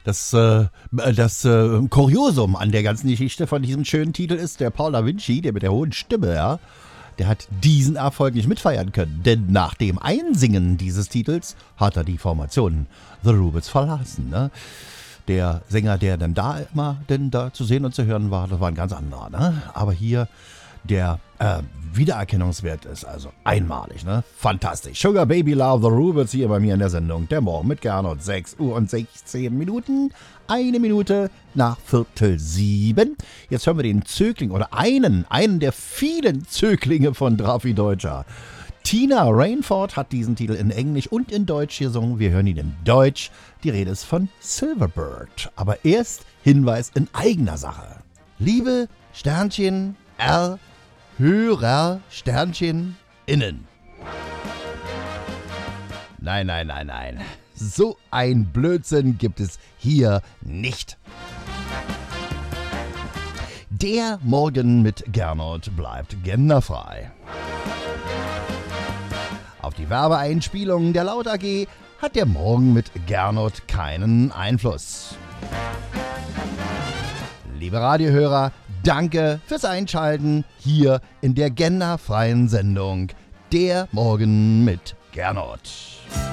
Das Kuriosum an der ganzen Geschichte von diesem schönen Titel ist, der Paul da Vinci, der mit der hohen Stimme, ja, der hat diesen Erfolg nicht mitfeiern können. Denn nach dem Einsingen dieses Titels hat er die Formation The Rubets verlassen. Ne? Der Sänger, der dann da zu sehen und zu hören war, das war ein ganz anderer. Ne? Aber hier der Wiedererkennungswert ist also einmalig, ne? Fantastisch. Sugar Baby Love The Rubets hier bei mir in der Sendung. Der Morgen mit Gernot, 6 Uhr und 16 Minuten. 1 Minute nach 6:45. Jetzt hören wir den Zögling oder einen der vielen Zöglinge von Drafi Deutscher. Tina Rainford hat diesen Titel in Englisch und in Deutsch gesungen. Wir hören ihn in Deutsch. Die Rede ist von Silverbird. Aber erst Hinweis in eigener Sache. Liebe Sternchen R Hörer Sternchen innen. Nein. So ein Blödsinn gibt es hier nicht. Der Morgen mit Gernot bleibt genderfrei. Auf die Werbeeinspielungen der Laut AG hat der Morgen mit Gernot keinen Einfluss. Liebe Radiohörer, danke fürs Einschalten hier in der genderfreien Sendung Der Morgen mit Gernot.